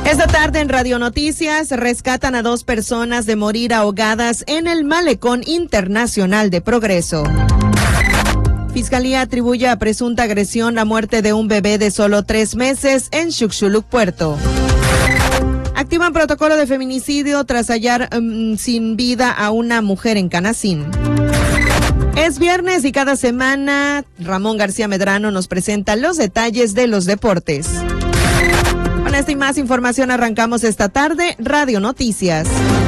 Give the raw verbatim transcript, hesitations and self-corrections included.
Esta tarde en Radio Noticias rescatan a dos personas de morir ahogadas en el Malecón Internacional de Progreso. Fiscalía atribuye a presunta agresión la muerte de un bebé de solo tres meses en Xuxulub, Puerto. Activan protocolo de feminicidio tras hallar um, sin vida a una mujer en Canacín. Es viernes y cada semana Ramón García Medrano nos presenta los detalles de los deportes. Con esta y más información arrancamos esta tarde Radio Noticias.